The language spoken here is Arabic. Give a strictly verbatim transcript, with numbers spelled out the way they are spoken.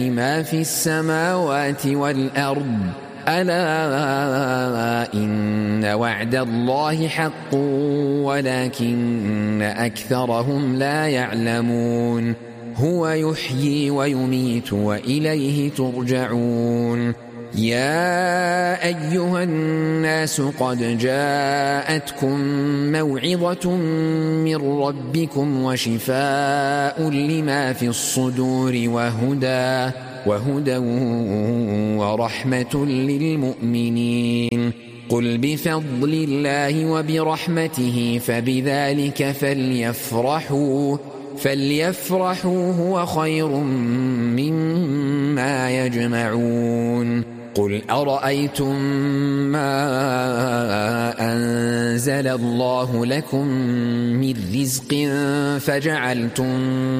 ما في السماوات والأرض ألا إن وعد الله حق ولكن أكثرهم لا يعلمون هو يحيي ويميت وإليه ترجعون يا أيها الناس قد جاءتكم موعظة من ربكم وشفاء لما في الصدور وهدى وهدى ورحمة للمؤمنين قل بفضل الله وبرحمته فبذلك فليفرحوا فليفرحوا هو خير مما يجمعون قل أرأيتم ما أنزل الله لكم من رزق فجعلتم